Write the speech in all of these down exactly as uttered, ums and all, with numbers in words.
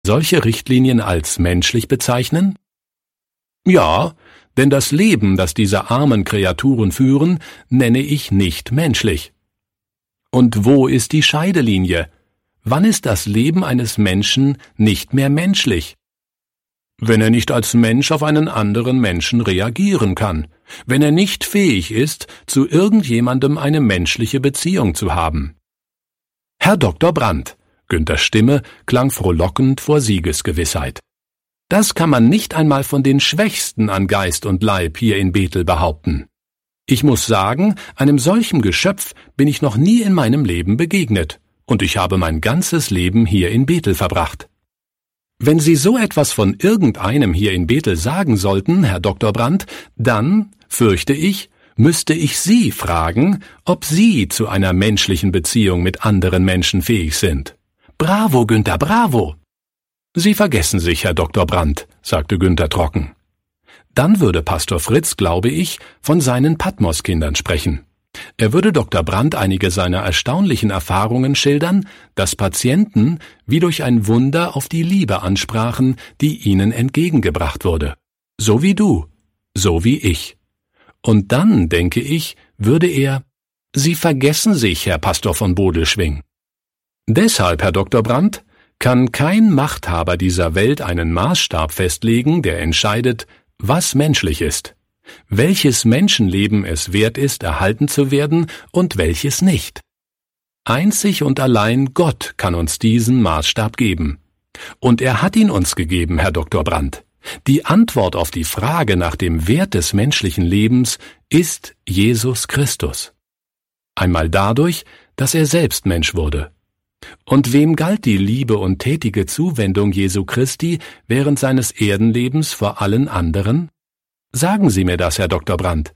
solche Richtlinien als menschlich bezeichnen? Ja, denn das Leben, das diese armen Kreaturen führen, nenne ich nicht menschlich. Und wo ist die Scheidelinie? Wann ist das Leben eines Menschen nicht mehr menschlich? Wenn er nicht als Mensch auf einen anderen Menschen reagieren kann, wenn er nicht fähig ist, zu irgendjemandem eine menschliche Beziehung zu haben. Herr Doktor Brandt, Günthers Stimme klang frohlockend vor Siegesgewissheit. Das kann man nicht einmal von den Schwächsten an Geist und Leib hier in Bethel behaupten. Ich muss sagen, einem solchen Geschöpf bin ich noch nie in meinem Leben begegnet, und ich habe mein ganzes Leben hier in Bethel verbracht. Wenn Sie so etwas von irgendeinem hier in Bethel sagen sollten, Herr Doktor Brandt, dann, fürchte ich, müsste ich Sie fragen, ob Sie zu einer menschlichen Beziehung mit anderen Menschen fähig sind. Bravo, Günther, bravo! Sie vergessen sich, Herr Doktor Brandt, sagte Günther trocken. Dann würde Pastor Fritz, glaube ich, von seinen Patmos-Kindern sprechen. Er würde Doktor Brandt einige seiner erstaunlichen Erfahrungen schildern, dass Patienten wie durch ein Wunder auf die Liebe ansprachen, die ihnen entgegengebracht wurde. So wie du, so wie ich. Und dann, denke ich, würde er, Sie vergessen sich, Herr Pastor von Bodelschwingh. Deshalb, Herr Doktor Brandt, kann kein Machthaber dieser Welt einen Maßstab festlegen, der entscheidet, was menschlich ist, welches Menschenleben es wert ist, erhalten zu werden und welches nicht. Einzig und allein Gott kann uns diesen Maßstab geben. Und er hat ihn uns gegeben, Herr Doktor Brandt. Die Antwort auf die Frage nach dem Wert des menschlichen Lebens ist Jesus Christus. Einmal dadurch, dass er selbst Mensch wurde. Und wem galt die Liebe und tätige Zuwendung Jesu Christi während seines Erdenlebens vor allen anderen? Sagen Sie mir das, Herr Doktor Brandt.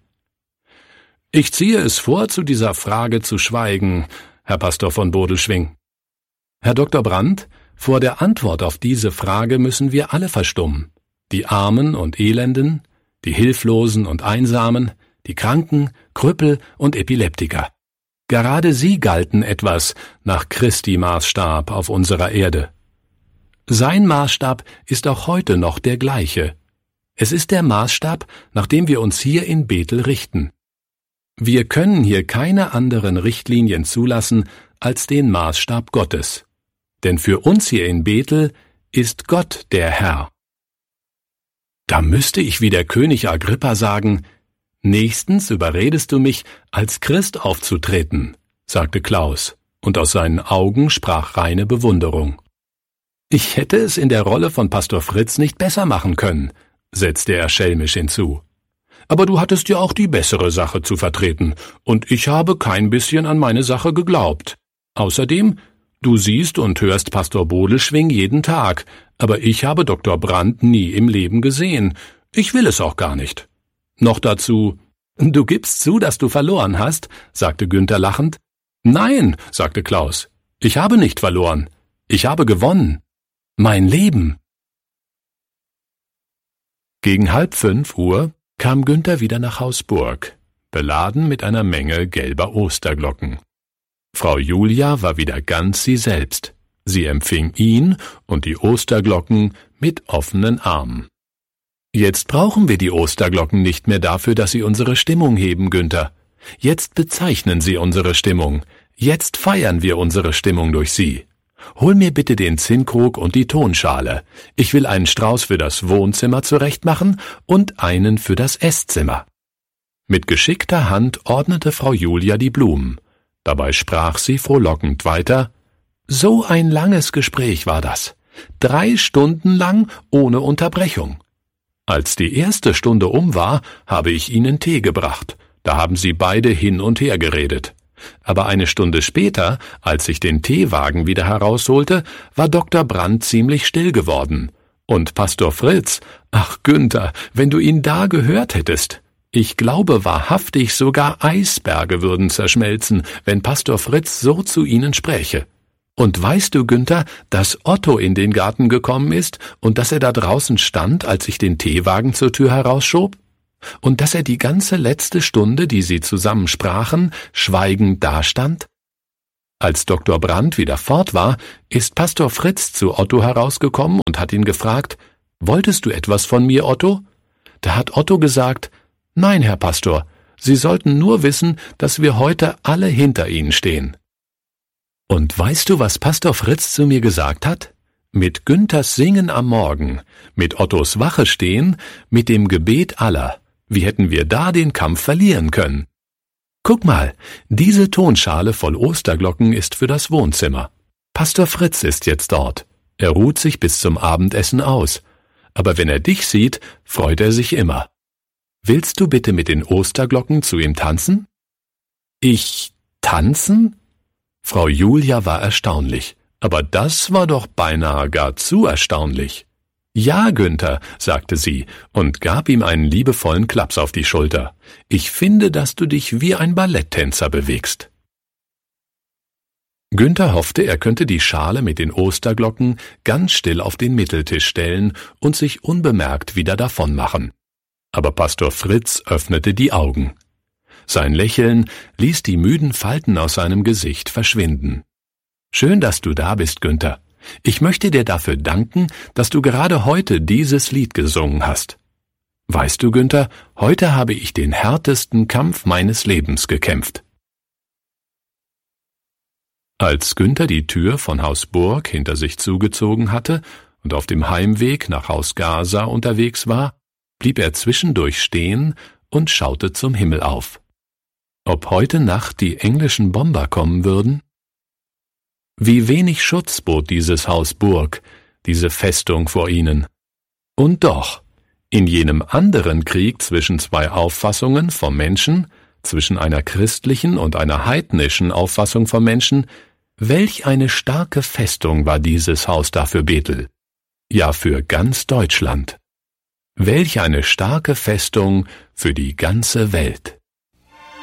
Ich ziehe es vor, zu dieser Frage zu schweigen, Herr Pastor von Bodelschwingh. Herr Doktor Brandt, vor der Antwort auf diese Frage müssen wir alle verstummen. Die Armen und Elenden, die Hilflosen und Einsamen, die Kranken, Krüppel und Epileptiker. Gerade sie galten etwas nach Christi Maßstab auf unserer Erde. Sein Maßstab ist auch heute noch der gleiche. Es ist der Maßstab, nach dem wir uns hier in Bethel richten. Wir können hier keine anderen Richtlinien zulassen als den Maßstab Gottes. Denn für uns hier in Bethel ist Gott der Herr. Da müsste ich wie der König Agrippa sagen, »Nächstens überredest du mich, als Christ aufzutreten«, sagte Klaus, und aus seinen Augen sprach reine Bewunderung. »Ich hätte es in der Rolle von Pastor Fritz nicht besser machen können«, setzte er schelmisch hinzu. »Aber du hattest ja auch die bessere Sache zu vertreten, und ich habe kein bisschen an meine Sache geglaubt. Außerdem, du siehst und hörst Pastor Bodelschwingh jeden Tag, aber ich habe Doktor Brandt nie im Leben gesehen. Ich will es auch gar nicht. Noch dazu, »Du gibst zu, dass du verloren hast«, sagte Günther lachend. »Nein«, sagte Klaus, »ich habe nicht verloren. Ich habe gewonnen. Mein Leben.« Gegen halb fünf Uhr kam Günther wieder nach Haus Burg, beladen mit einer Menge gelber Osterglocken. Frau Julia war wieder ganz sie selbst. Sie empfing ihn und die Osterglocken mit offenen Armen. »Jetzt brauchen wir die Osterglocken nicht mehr dafür, dass sie unsere Stimmung heben, Günther. Jetzt bezeichnen sie unsere Stimmung. Jetzt feiern wir unsere Stimmung durch sie. Hol mir bitte den Zinnkrug und die Tonschale. Ich will einen Strauß für das Wohnzimmer zurechtmachen und einen für das Esszimmer.« Mit geschickter Hand ordnete Frau Julia die Blumen. Dabei sprach sie frohlockend weiter. »So ein langes Gespräch war das. Drei Stunden lang ohne Unterbrechung. Als die erste Stunde um war, habe ich Ihnen Tee gebracht. Da haben Sie beide hin und her geredet. Aber eine Stunde später, als ich den Teewagen wieder herausholte, war Doktor Brandt ziemlich still geworden. Und Pastor Fritz, ach Günther, wenn du ihn da gehört hättest. Ich glaube wahrhaftig, sogar Eisberge würden zerschmelzen, wenn Pastor Fritz so zu ihnen spräche. Und weißt du, Günther, dass Otto in den Garten gekommen ist und dass er da draußen stand, als ich den Teewagen zur Tür herausschob? Und dass er die ganze letzte Stunde, die sie zusammen sprachen, schweigend dastand? Als Doktor Brandt wieder fort war, ist Pastor Fritz zu Otto herausgekommen und hat ihn gefragt, »Wolltest du etwas von mir, Otto?« Da hat Otto gesagt, »Nein, Herr Pastor, Sie sollten nur wissen, dass wir heute alle hinter Ihnen stehen.« Und weißt du, was Pastor Fritz zu mir gesagt hat? Mit Günthers Singen am Morgen, mit Ottos Wache stehen, mit dem Gebet aller, wie hätten wir da den Kampf verlieren können? Guck mal, diese Tonschale voll Osterglocken ist für das Wohnzimmer. Pastor Fritz ist jetzt dort. Er ruht sich bis zum Abendessen aus. Aber wenn er dich sieht, freut er sich immer. Willst du bitte mit den Osterglocken zu ihm tanzen? Ich tanzen? Frau Julia war erstaunlich, aber das war doch beinahe gar zu erstaunlich. »Ja, Günther«, sagte sie und gab ihm einen liebevollen Klaps auf die Schulter. »Ich finde, dass du dich wie ein Balletttänzer bewegst.« Günther hoffte, er könnte die Schale mit den Osterglocken ganz still auf den Mitteltisch stellen und sich unbemerkt wieder davonmachen. Aber Pastor Fritz öffnete die Augen. Sein Lächeln ließ die müden Falten aus seinem Gesicht verschwinden. »Schön, dass du da bist, Günther. Ich möchte dir dafür danken, dass du gerade heute dieses Lied gesungen hast. Weißt du, Günther, heute habe ich den härtesten Kampf meines Lebens gekämpft.« Als Günther die Tür von Haus Burg hinter sich zugezogen hatte und auf dem Heimweg nach Haus Gaser unterwegs war, blieb er zwischendurch stehen und schaute zum Himmel auf. Ob heute Nacht die englischen Bomber kommen würden? Wie wenig Schutz bot dieses Haus Burg, diese Festung vor ihnen. Und doch, in jenem anderen Krieg zwischen zwei Auffassungen vom Menschen, zwischen einer christlichen und einer heidnischen Auffassung vom Menschen, welch eine starke Festung war dieses Haus da für Bethel, ja für ganz Deutschland. Welch eine starke Festung für die ganze Welt.